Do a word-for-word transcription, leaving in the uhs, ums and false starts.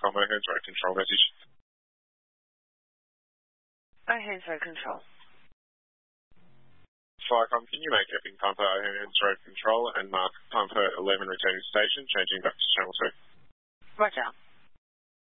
Commo hands road control message. Oh, hands road control. Flycom, can you make Epping Pumper hands road control and mark Pumper eleven returning station, changing back to channel two? Roger.